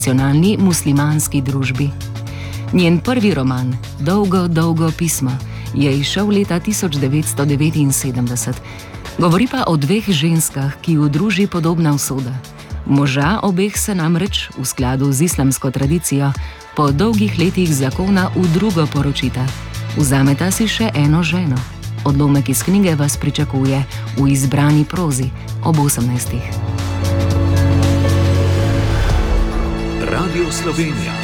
tradicionalni muslimanski družbi. Njen prvi roman, Dolgo, dolgo pismo, je izšel leta 1979. Govori pa o dveh ženskah, ki ju druži podobna usoda. Moža obeh se namreč, v skladu z islamsko tradicijo, po dolgih letih zakona v drugo poročita. Vzameta si še eno ženo. Odlomek iz knjige vas pričakuje v izbrani prozi ob 18. Radio Slovenija.